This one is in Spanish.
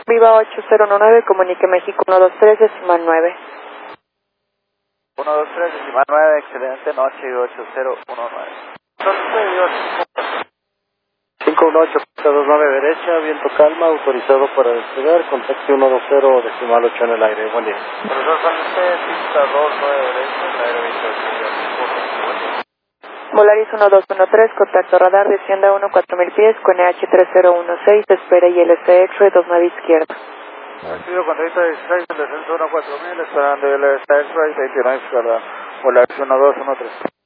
Viva 8019, comunique México 123, decimal 9. 123, decimal 9, excelente noche, 8019. 518.29 derecha, viento calma, autorizado para despegar, contacto 120, decimal 8 en el aire, buen día. Profesor San José, pista 29 derecha, el aire 28. Volaris 1213, contacto radar, descienda 14000 pies con EH3016, espera ILC X-ray 29 izquierda. Recibido contacto de X-ray, descenso 14000, esperando ILC X-ray 29 izquierda, Volaris 1213.